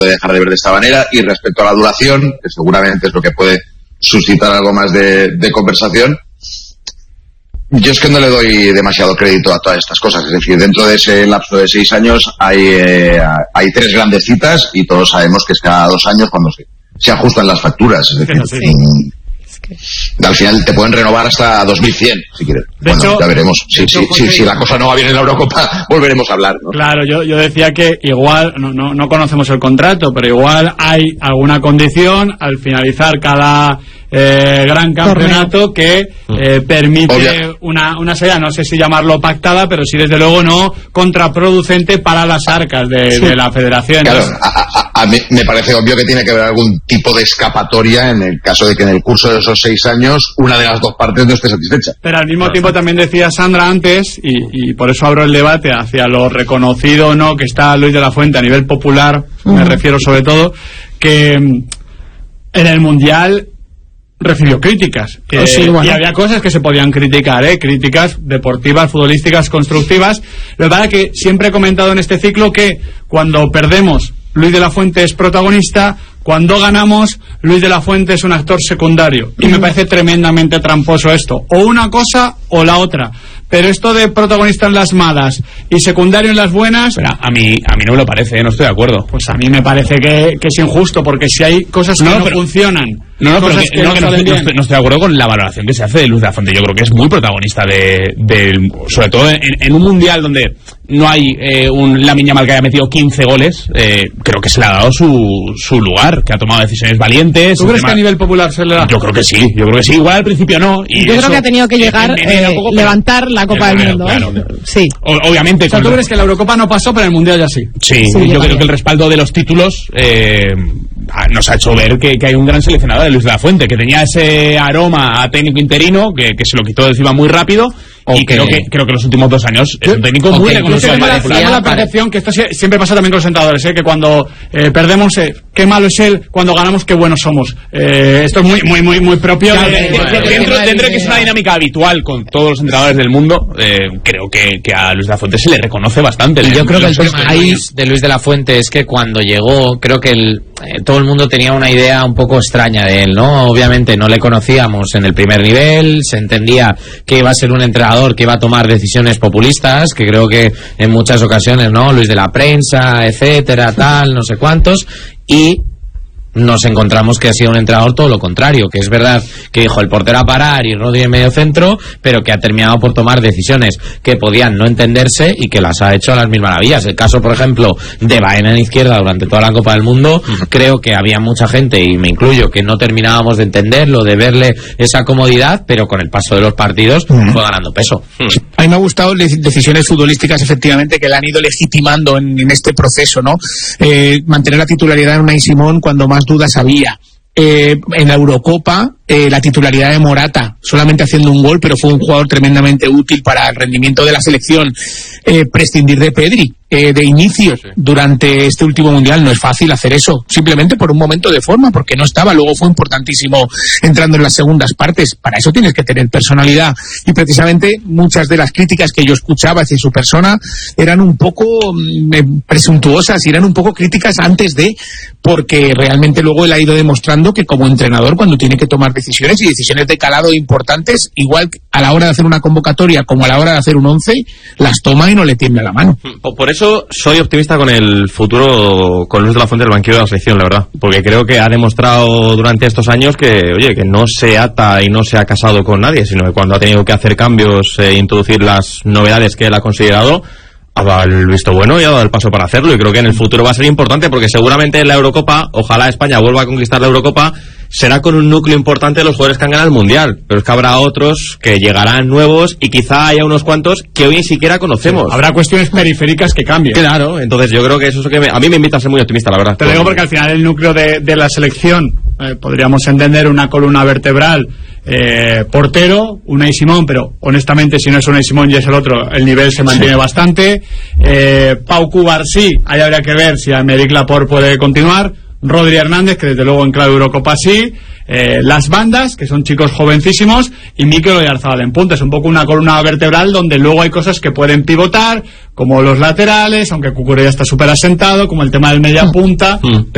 puede dejar de ver de esta manera. Y respecto a la duración, que seguramente es lo que puede suscitar algo más de conversación, yo es que no le doy demasiado crédito a todas estas cosas. Es decir, dentro de ese lapso de 6 años hay 3 grandes citas y todos sabemos que es cada 2 años cuando se ajustan las facturas. Es decir, al final te pueden renovar hasta 2100 si quieres. Bueno, ya veremos. Si la cosa no va bien en la Eurocopa, volveremos a hablar, ¿no? Claro, yo decía que igual no conocemos el contrato, pero igual hay alguna condición al finalizar cada gran campeonato que permite una salida, no sé si llamarlo pactada, pero sí desde luego no contraproducente para las arcas de la federación. Claro, a mí me parece obvio que tiene que haber algún tipo de escapatoria en el caso de que en el curso de esos 6 años una de las dos partes no esté satisfecha. Pero al mismo tiempo también decía Sandra antes, y por eso abro el debate hacia lo reconocido o no que está Luis de la Fuente a nivel popular, me refiero sobre todo, que en el Mundial recibió críticas y había cosas que se podían criticar, críticas deportivas, futbolísticas, constructivas. Lo que pasa es que siempre he comentado en este ciclo que cuando perdemos, Luis de la Fuente es protagonista, cuando ganamos, Luis de la Fuente es un actor secundario, y me parece tremendamente tramposo esto, o una cosa o la otra. Pero esto de protagonista en las malas y secundario en las buenas... Pero a mí no me lo parece, no estoy de acuerdo. Pues a mí me parece que es injusto, porque si hay cosas que no funcionan... No estoy de acuerdo con la valoración que se hace de Luis de la Fuente. Yo creo que es muy protagonista sobre todo en un mundial donde no hay un Lamine Yamal que haya metido 15 goles. Creo que se le ha dado su lugar, que ha tomado decisiones valientes. ¿Tú crees que a nivel popular se le da? Yo creo que sí. Igual al principio no. Y yo creo que ha tenido que llegar levantar la Copa del Mundo. Claro. Sí. Obviamente. O sea, ¿tú crees que la Eurocopa no pasó, pero el Mundial ya sí? Sí, yo creo que el respaldo de los títulos nos ha hecho ver que hay un gran seleccionador de Luis de la Fuente, que tenía ese aroma a técnico interino, que se lo quitó de encima muy rápido. Y creo que los últimos 2 años es un técnico muy reconocido. Tengo la percepción que esto siempre pasa también con los entrenadores, que cuando perdemos, qué malo es él, cuando ganamos, qué buenos somos. Esto es muy propio. Claro, dentro de que es una dinámica habitual con todos los entrenadores del mundo, creo que a Luis de la Fuente se le reconoce bastante. Y yo creo que el tema ahí de Luis de la Fuente es que cuando llegó, creo que todo el mundo tenía una idea un poco extraña de él, ¿no? Obviamente no le conocíamos en el primer nivel, se entendía que iba a ser un entrenador que iba a tomar decisiones populistas, que creo que en muchas ocasiones, ¿no? Luis de la prensa, etcétera, tal, no sé cuántos, y nos encontramos que ha sido un entrenador todo lo contrario, que es verdad que dijo el portero a parar y Rodri en medio centro, pero que ha terminado por tomar decisiones que podían no entenderse y que las ha hecho a las mil maravillas. El caso, por ejemplo, de Baena en izquierda durante toda la Copa del Mundo, creo que había mucha gente, y me incluyo, que no terminábamos de entenderlo, de verle esa comodidad, pero con el paso de los partidos fue ganando peso. A mí me ha gustado decisiones futbolísticas, efectivamente, que le han ido legitimando en este proceso, ¿no? Mantener la titularidad en Unai Simón cuando más dudas había. En la Eurocopa, la titularidad de Morata, solamente haciendo un gol, pero fue un jugador tremendamente útil para el rendimiento de la selección. Prescindir de Pedri de inicio durante este último mundial, no es fácil hacer eso, simplemente por un momento de forma, porque no estaba, luego fue importantísimo entrando en las segundas partes. Para eso tienes que tener personalidad, y precisamente muchas de las críticas que yo escuchaba hacia su persona eran un poco presuntuosas, y eran un poco críticas antes de, porque realmente luego él ha ido demostrando que como entrenador, cuando tiene que tomar decisiones, y decisiones de calado importantes, igual a la hora de hacer una convocatoria como a la hora de hacer un 11, las toma y no le tiembla la mano. Por eso soy optimista con el futuro, con Luis de la Fuente del banquillo de la selección, la verdad, porque creo que ha demostrado durante estos años que no se ata y no se ha casado con nadie, sino que cuando ha tenido que hacer cambios e introducir las novedades que él ha considerado, ha dado el visto bueno y ha dado el paso para hacerlo, y creo que en el futuro va a ser importante, porque seguramente en la Eurocopa, ojalá España vuelva a conquistar la Eurocopa, será con un núcleo importante de los jugadores que han ganado el Mundial, pero es que habrá otros que llegarán nuevos, y quizá haya unos cuantos que hoy ni siquiera conocemos. Sí, habrá cuestiones periféricas que cambien. Claro, entonces yo creo que eso es lo que a mí me invita a ser muy optimista, la verdad. Te lo digo porque al final el núcleo de la selección, podríamos entender una columna vertebral, portero, Unai Simón, pero honestamente si no es Unai Simón y es el otro, el nivel se mantiene bastante. Pau Cubarsí, ahí habría que ver si Aymeric Laporte puede continuar. Rodri Hernández, que desde luego en clave Eurocopa sí, las bandas, que son chicos jovencísimos, y Mikel Oyarzabal en punta. Es un poco una columna vertebral donde luego hay cosas que pueden pivotar, como los laterales, aunque Cucurella está súper asentado, como el tema del media punta,